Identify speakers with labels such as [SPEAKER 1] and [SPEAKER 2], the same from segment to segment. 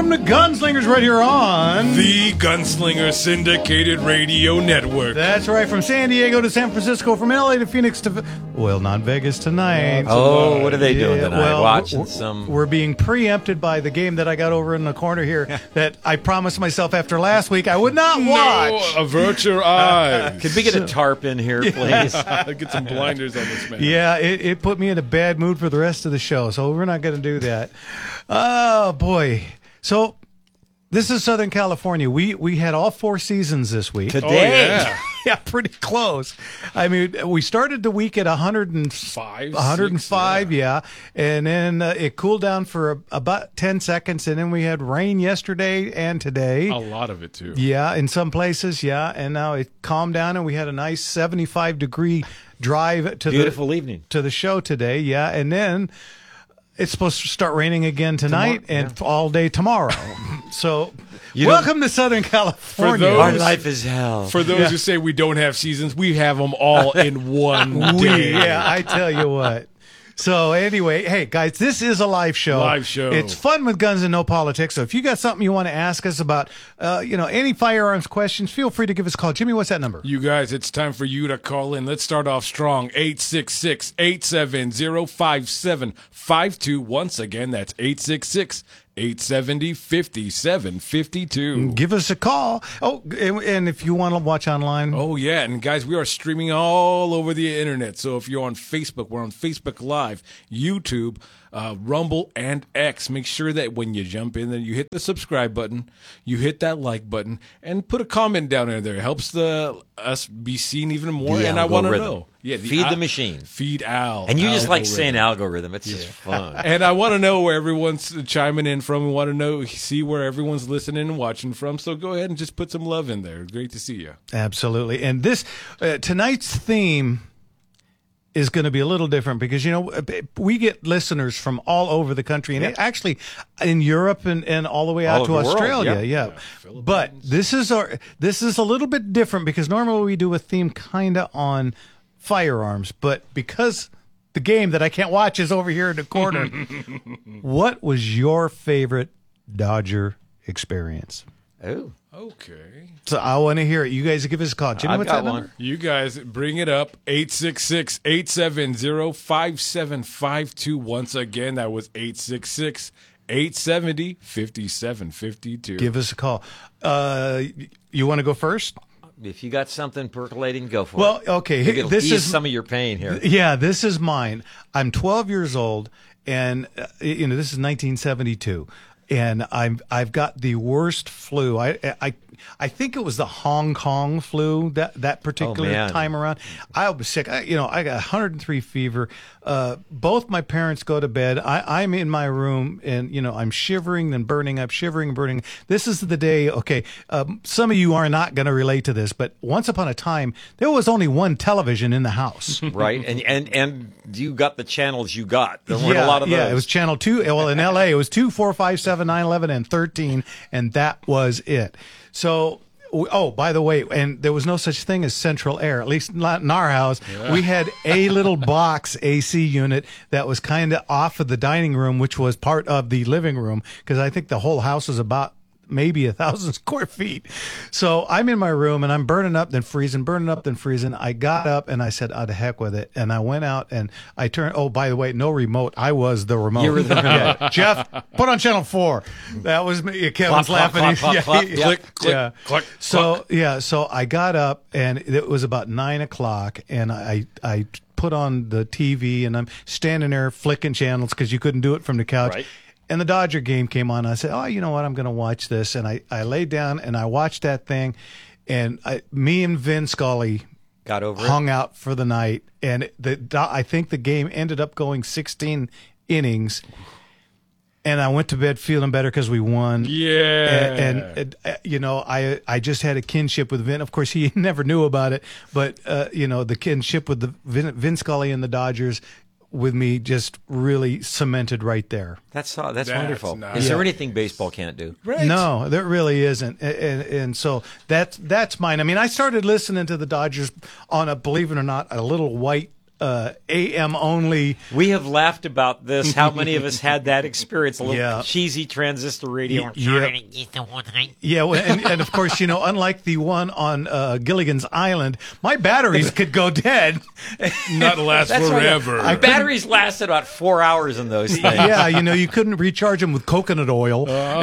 [SPEAKER 1] Welcome to Gunslingers right here on
[SPEAKER 2] the Gunslinger Syndicated Radio Network.
[SPEAKER 1] That's right, from San Diego to San Francisco, from LA to Phoenix to, well, not Vegas tonight.
[SPEAKER 3] Oh, what are they doing tonight?
[SPEAKER 1] Well,
[SPEAKER 3] Watching some...
[SPEAKER 1] We're being preempted by the game that I got over in the corner here that I promised myself after last week I would not watch.
[SPEAKER 2] No, avert your eyes.
[SPEAKER 3] Could we get a tarp in here, please?
[SPEAKER 2] Get some blinders on this man.
[SPEAKER 1] Yeah, it put me in a bad mood for the rest of the show, so we're not going to do that. Oh, boy. So, this is Southern California. We had all 4 seasons this week.
[SPEAKER 3] Today.
[SPEAKER 2] yeah.
[SPEAKER 1] Yeah, pretty close. I mean, we started the week at 105,
[SPEAKER 2] 105,
[SPEAKER 1] yeah. And then it cooled down for about 10 seconds, and then we had rain yesterday and today.
[SPEAKER 2] A lot of it, too.
[SPEAKER 1] Yeah, in some places, yeah. And now it calmed down, and we had a nice 75-degree drive to
[SPEAKER 3] Beautiful evening.
[SPEAKER 1] to the show today, yeah. And then it's supposed to start raining again tonight and all day tomorrow. So, welcome to Southern California.
[SPEAKER 3] Our life is hell.
[SPEAKER 2] For those who say we don't have seasons, we have them all in one day.
[SPEAKER 1] Yeah, I tell you what. So anyway, hey guys, this is a live show.
[SPEAKER 2] Live show.
[SPEAKER 1] It's fun with guns and no politics. So if you got something you want to ask us about, any firearms questions, feel free to give us a call. Jimmy, what's that number?
[SPEAKER 2] You guys, it's time for you to call in. Let's start off strong. 866-870-5752. Once again, that's 866-870-5752.
[SPEAKER 1] Give us a call. Oh, and if you want to watch online.
[SPEAKER 2] Oh, yeah. And, guys, we are streaming all over the internet. So if you're on Facebook, we're on Facebook Live, YouTube, Rumble, and X. Make sure that when you jump in, then you hit the subscribe button, you hit that like button, and put a comment down there. It helps us be seen even more.
[SPEAKER 3] The
[SPEAKER 2] And I want to
[SPEAKER 3] algorithm.
[SPEAKER 2] know. Yeah,
[SPEAKER 3] Feed the machine.
[SPEAKER 2] Feed Al.
[SPEAKER 3] And you just like
[SPEAKER 2] algorithm.
[SPEAKER 3] saying algorithm. It's just fun.
[SPEAKER 2] And I want to know where everyone's chiming in from. We want to see where everyone's listening and watching from. So go ahead and just put some love in there. Great to see you.
[SPEAKER 1] Absolutely. And this tonight's theme is going to be a little different because, we get listeners from all over the country and actually in Europe and all the way out to
[SPEAKER 3] over the world,
[SPEAKER 1] Australia.
[SPEAKER 3] yeah.
[SPEAKER 1] But this is a little bit different because normally we do a theme kind of on firearms, but because the game that I can't watch is over here in the corner, what was your favorite Dodger experience?
[SPEAKER 3] Oh.
[SPEAKER 2] Okay.
[SPEAKER 1] So I want to hear it. You guys give us a call. Jimmy,
[SPEAKER 3] I've
[SPEAKER 1] what's
[SPEAKER 3] got
[SPEAKER 1] that
[SPEAKER 3] one.
[SPEAKER 1] number?
[SPEAKER 2] You guys bring it up. 866-870-5752. Once again, that was 866-870-5752.
[SPEAKER 1] Give us a call. You want to go first?
[SPEAKER 3] If you got something percolating, go for
[SPEAKER 1] Well,
[SPEAKER 3] it.
[SPEAKER 1] okay.
[SPEAKER 3] Maybe it'll
[SPEAKER 1] This
[SPEAKER 3] ease
[SPEAKER 1] is
[SPEAKER 3] some of your pain here.
[SPEAKER 1] Yeah, this is mine. I'm 12 years old, and this is 1972, and I've got the worst flu. I think it was the Hong Kong flu that particular time around. I was sick. I got 103 fever. Both my parents go to bed. I'm in my room and, I'm shivering and burning up, shivering and burning. This is the day. Okay. Some of you are not going to relate to this, but once upon a time, there was only one television in the house.
[SPEAKER 3] Right. And you got the channels you got. There weren't a lot of those.
[SPEAKER 1] Yeah, it was channel 2. Well, in LA, it was 2, 4, 5, 7, 9, 11, and 13. And that was it. So, by the way, and there was no such thing as central air, at least not in our house. Yeah. We had a little box AC unit that was kind of off of the dining room, which was part of the living room, because I think the whole house was about maybe 1,000 square feet. So I'm in my room and I'm burning up, then freezing, burning up, then freezing. I got up and I said, oh, to heck with it. And I went out and I turned, by the way, no remote. I was the remote.
[SPEAKER 3] You were the remote.
[SPEAKER 1] Yeah. Jeff, put on channel 4. That was me. Kevin's
[SPEAKER 3] Clop,
[SPEAKER 1] laughing.
[SPEAKER 3] clop, clop, clop.
[SPEAKER 2] Click, click, click.
[SPEAKER 1] So I got up and it was about 9 o'clock and I put on the TV and I'm standing there flicking channels because you couldn't do it from the couch.
[SPEAKER 3] Right.
[SPEAKER 1] And the Dodger game came on. I said, oh, you know what? I'm going to watch this. And I laid down and I watched that thing. And me and Vin Scully
[SPEAKER 3] got over
[SPEAKER 1] hung out for the night. And I think the game ended up going 16 innings. And I went to bed feeling better because we won.
[SPEAKER 2] Yeah.
[SPEAKER 1] And I just had a kinship with Vin. Of course, he never knew about it. But, the kinship with the Vin Scully and the Dodgers with me just really cemented right there.
[SPEAKER 3] That's wonderful.
[SPEAKER 2] Nice.
[SPEAKER 3] Is there anything baseball can't do?
[SPEAKER 2] Right.
[SPEAKER 1] No, there really isn't. And so that's mine. I mean, I started listening to the Dodgers on believe it or not, a little white AM only.
[SPEAKER 3] We have laughed about this. How many of us had that experience? A little
[SPEAKER 1] Yeah.
[SPEAKER 3] cheesy transistor radio.
[SPEAKER 1] Yeah, well, and of course, unlike the one on Gilligan's Island, my batteries could go dead.
[SPEAKER 2] Not last
[SPEAKER 3] That's right.
[SPEAKER 2] forever.
[SPEAKER 3] Batteries lasted about 4 hours in those things.
[SPEAKER 1] Yeah, you couldn't recharge them with coconut oil.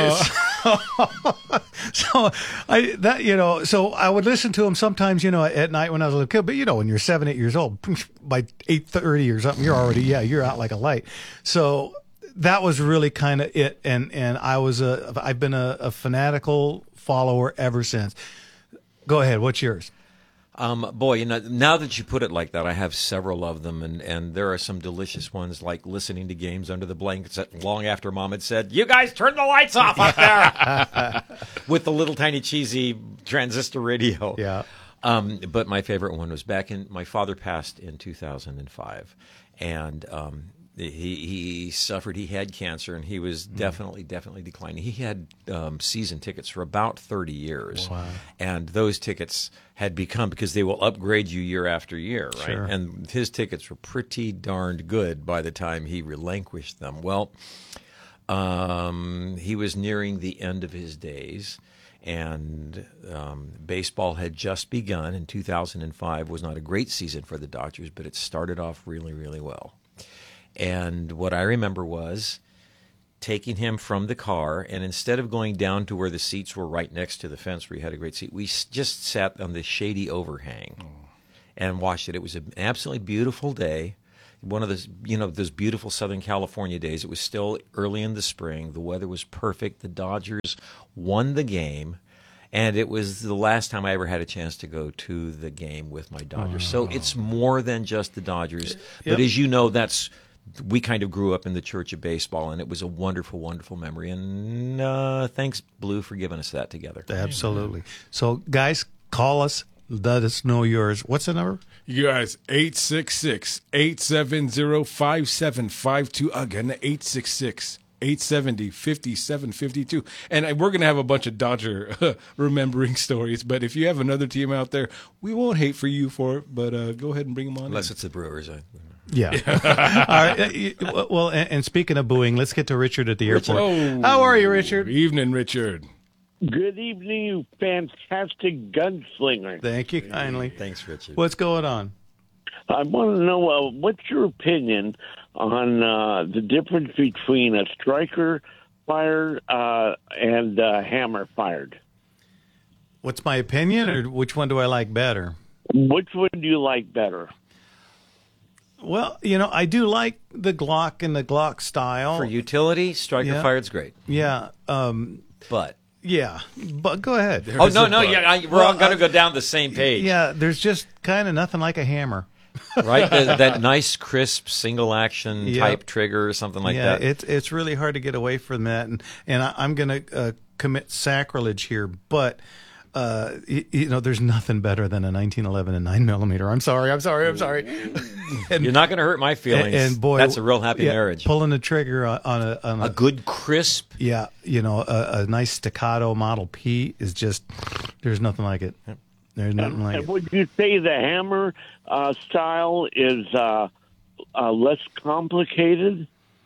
[SPEAKER 1] So I would listen to them sometimes, at night when I was a little kid. But when you're 7, 8 years old, by 8:30 or something, you're out like a light. So that was really kind of it. And I've been a fanatical follower ever since. Go ahead. What's yours?
[SPEAKER 3] Boy, now that you put it like that, I have several of them, and there are some delicious ones, like listening to games under the blankets long after Mom had said, "You guys turn the lights off up there," with the little tiny cheesy transistor radio.
[SPEAKER 1] Yeah.
[SPEAKER 3] But my favorite one was my father passed in 2005, and he suffered. He had cancer, and he was definitely declining. He had season tickets for about 30 years.
[SPEAKER 1] Wow.
[SPEAKER 3] And those tickets had become, because they will upgrade you year after year, right?
[SPEAKER 1] Sure.
[SPEAKER 3] And his tickets were pretty darned good by the time he relinquished them. Well, he was nearing the end of his days, and baseball had just begun, and 2005 was not a great season for the Dodgers, but it started off really, really well. And what I remember was taking him from the car, and instead of going down to where the seats were right next to the fence where you had a great seat, we just sat on the shady overhang and watched it. It was an absolutely beautiful day. One of those, those beautiful Southern California days. It was still early in the spring. The weather was perfect. The Dodgers won the game. And it was the last time I ever had a chance to go to the game with my Dodgers. So it's more than just the Dodgers. But as you know, we kind of grew up in the church of baseball, and it was a wonderful, wonderful memory. And thanks, Blue, for giving us that together.
[SPEAKER 1] Absolutely. So, guys, call us. Let us know yours. What's the number?
[SPEAKER 2] You guys, 866-870-5752. Again, 866-870-5752. And we're going to have a bunch of Dodger remembering stories. But if you have another team out there, we won't hate for you for it. But go ahead and bring them on.
[SPEAKER 3] Unless it's the Brewers.
[SPEAKER 1] Yeah. All right. Well, and speaking of booing, let's get to Richard at the airport.
[SPEAKER 2] Oh,
[SPEAKER 1] how are you, Richard?
[SPEAKER 2] Evening, Richard.
[SPEAKER 4] Good evening, you fantastic gunslinger.
[SPEAKER 1] Thank you kindly.
[SPEAKER 3] Thanks, Richard.
[SPEAKER 1] What's going on?
[SPEAKER 4] I want to know what's your opinion on the difference between a striker fired and a hammer fired?
[SPEAKER 1] What's my opinion, or which one do I like better?
[SPEAKER 4] Which one do you like better?
[SPEAKER 1] Well, I do like the Glock and the Glock style.
[SPEAKER 3] For utility, striker fired's great.
[SPEAKER 1] Yeah.
[SPEAKER 3] But
[SPEAKER 1] go ahead.
[SPEAKER 3] we're all going to go down the same page.
[SPEAKER 1] Yeah, there's just kind of nothing like a hammer.
[SPEAKER 3] Right? That nice, crisp, single-action type trigger or something like that.
[SPEAKER 1] It's really hard to get away from that. And I'm going to commit sacrilege here, but... there's nothing better than a 1911 and 9mm. I'm sorry. And,
[SPEAKER 3] you're not going to hurt my feelings.
[SPEAKER 1] And boy,
[SPEAKER 3] that's a real happy marriage.
[SPEAKER 1] Pulling the trigger on a
[SPEAKER 3] good crisp.
[SPEAKER 1] Yeah, a nice staccato Model P is just, there's nothing like it. There's nothing like it.
[SPEAKER 4] Would you say the hammer style is less complicated?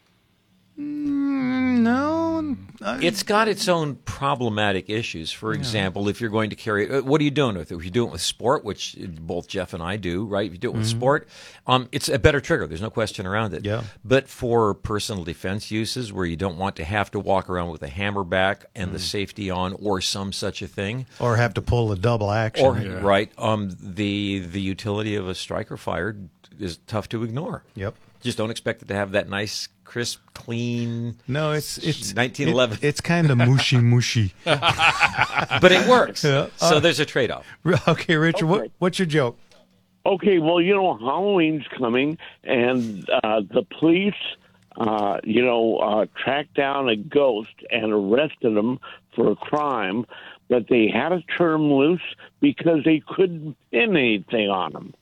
[SPEAKER 1] No.
[SPEAKER 3] It's got its own problematic issues. For example, if you're going to carry what are you doing with it? If you do it with sport, which both Jeff and I do, right? If you do it with sport, it's a better trigger. There's no question around it.
[SPEAKER 1] Yeah.
[SPEAKER 3] But for personal defense uses where you don't want to have to walk around with a hammer back and the safety on or some such a thing.
[SPEAKER 1] Or have to pull a double action.
[SPEAKER 3] Right. The utility of a striker fired is tough to ignore.
[SPEAKER 1] Yep.
[SPEAKER 3] Just don't expect it to have that nice, crisp, clean.
[SPEAKER 1] No, it's
[SPEAKER 3] 1911.
[SPEAKER 1] It's kind of mushy.
[SPEAKER 3] But it works.
[SPEAKER 1] Yeah.
[SPEAKER 3] So there's a trade-off.
[SPEAKER 1] Okay, Richard,
[SPEAKER 4] Okay.
[SPEAKER 1] What's your joke?
[SPEAKER 4] Okay, well, Halloween's coming, and the police, tracked down a ghost and arrested him for a crime, but they had to turn him loose because they couldn't pin anything on him.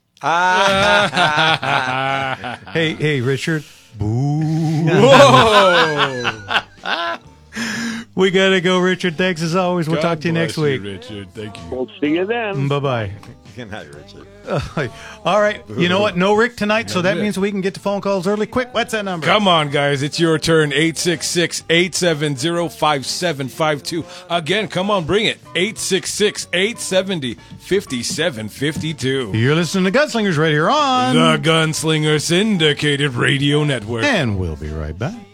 [SPEAKER 1] Hey, Richard. Boo.
[SPEAKER 2] Whoa!
[SPEAKER 1] We got to go, Richard. Thanks as always. We'll talk to you next week.
[SPEAKER 2] Richard. Thank you.
[SPEAKER 4] We'll see you then.
[SPEAKER 1] Bye-bye.
[SPEAKER 3] Good night, Richard.
[SPEAKER 1] All right. You know what? No Rick tonight, so that means we can get to phone calls early. Quick, what's that number?
[SPEAKER 2] Come on, guys. It's your turn. 866-870-5752. Again, come on, bring it. 866-870-5752.
[SPEAKER 1] You're listening to Gunslingers right here on
[SPEAKER 2] The Gunslinger Syndicated Radio Network.
[SPEAKER 1] And we'll be right back.